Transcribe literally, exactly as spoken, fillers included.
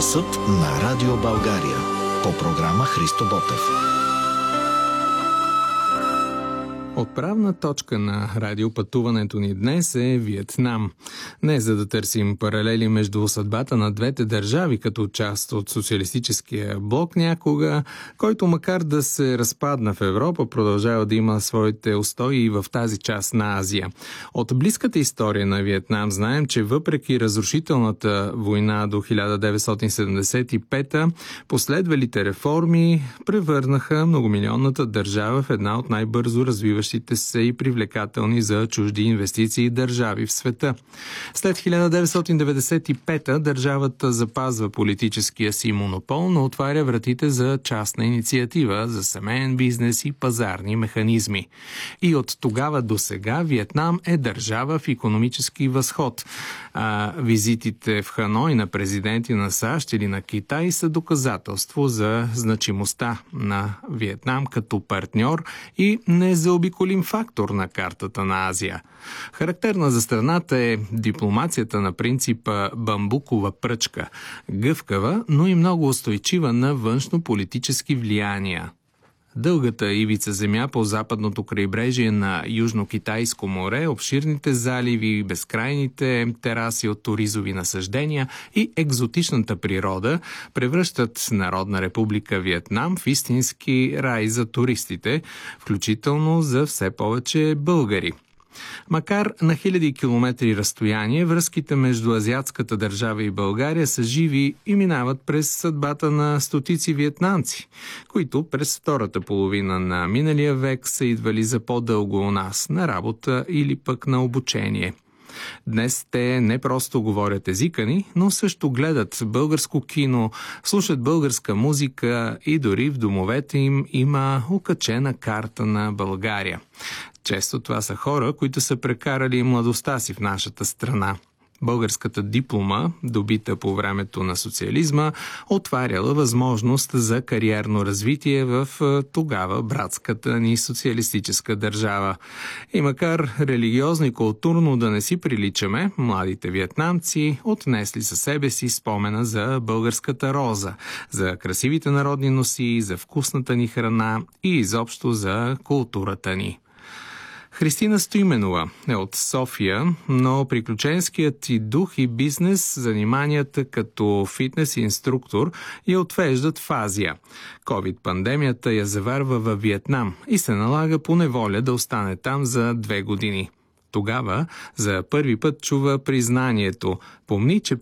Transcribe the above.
Часът на Радио България. По програма Христо Ботев. Отправна точка на радиопътуването ни днес е Виетнам. Не за да търсим паралели между съдбата на двете държави като част от социалистическия блок някога, който макар да се разпадна в Европа, продължава да има своите устои и в тази част на Азия. От близката история на Виетнам знаем, че въпреки разрушителната война до хиляда деветстотин седемдесет и пета, последвалите реформи превърнаха многомилионната държава в една от най-бързо развиващите се и привлекателни за чужди инвестиции държави в света. След хиляда деветстотин деветдесет и пета държавата запазва политическия си монопол, но отваря вратите за частна инициатива, за семейен бизнес и пазарни механизми. И от тогава до сега Виетнам е държава в икономически възход. А визитите в Ханой на президенти на САЩ или на Китай са доказателство за значимостта на Виетнам като партньор и незаобиколим фактор на картата на Азия. Характерна за страната е дипломацията на принципа бамбукова пръчка, гъвкава, но и много устойчива на външно-политически влияния. Дългата ивица земя по западното крайбрежие на Южно-Китайско море, обширните заливи, безкрайните тераси от оризови насаждения и екзотичната природа превръщат Народна република Виетнам в истински рай за туристите, включително за все повече българи. Макар на хиляди километри разстояние, връзките между азиатската държава и България са живи и минават през съдбата на стотици виетнамци, които през втората половина на миналия век са идвали за по-дълго у нас на работа или пък на обучение. Днес те не просто говорят езика ни, но също гледат българско кино, слушат българска музика и дори в домовете им има окачена карта на България. Често това са хора, които са прекарали младостта си в нашата страна. Българската диплома, добита по времето на социализма, отваряла възможност за кариерно развитие в тогава братската ни социалистическа държава. И макар религиозно и културно да не си приличаме, младите виетнамци отнесли със себе си спомена за българската роза, за красивите народни носи, за вкусната ни храна и изобщо за културата ни. Христина Стоименова е от София, но приключенският и дух и бизнес, заниманията като фитнес инструктор я отвеждат в Азия. ковид-пандемията я заварва във Виетнам и се налага по неволя да остане там за две години. Тогава за първи път чува признанието: помни, че